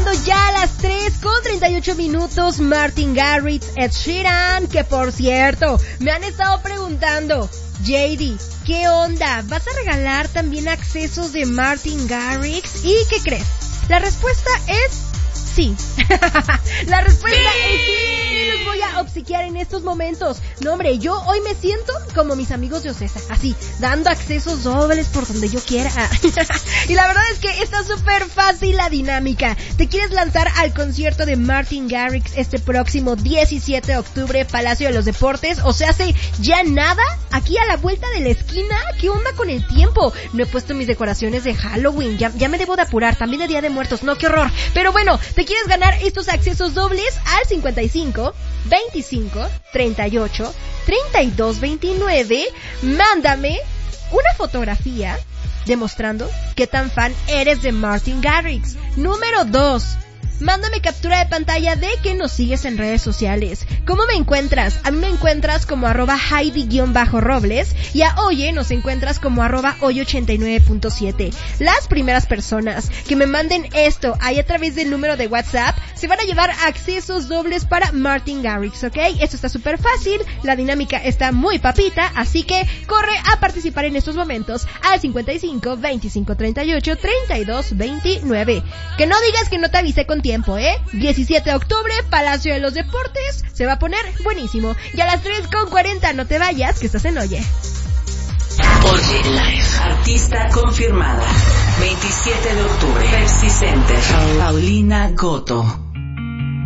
Siendo ya las 3:38 Martin Garrix, Ed Sheeran, que por cierto, me han estado preguntando, JD, ¿qué onda? ¿Vas a regalar también accesos de Martin Garrix? ¿Y qué crees? La respuesta es sí. La respuesta es sí. Y los voy a obsequiar en estos momentos. No, hombre, yo hoy me siento como mis amigos de Ocesa, así, dando accesos dobles por donde yo quiera. Y la verdad es que está súper fácil la dinámica. ¿Te quieres lanzar al concierto de Martin Garrix este próximo 17 de octubre, Palacio de los Deportes? O sea, hace ya nada, aquí a la vuelta de la esquina. ¿Qué onda con el tiempo? No he puesto mis decoraciones de Halloween, ya me debo de apurar, también de Día de Muertos, no, qué horror. Pero bueno, ¿te quieres ganar estos accesos dobles? Al 55 25 38 32 29, mándame una fotografía demostrando qué tan fan eres de Martin Garrix. Número 2, mándame captura de pantalla de que nos sigues en redes sociales. ¿Cómo me encuentras? A mí me encuentras como @Heidi_Robles y a Oye nos encuentras como @Oye89.7. Las primeras personas que me manden esto ahí a través del número de WhatsApp se van a llevar accesos dobles para Martin Garrix, ¿ok? Esto está súper fácil, la dinámica está muy papita, así que corre a participar en estos momentos al 55 25 38 32 29. Que no digas que no te avisé con tiempo, 17 de octubre, Palacio de los Deportes, se va a poner buenísimo. Y a las 3:40 no te vayas, que estás en Oye. Oye Live, artista confirmada. 27 de octubre, Pepsi Center, Paulina Goto.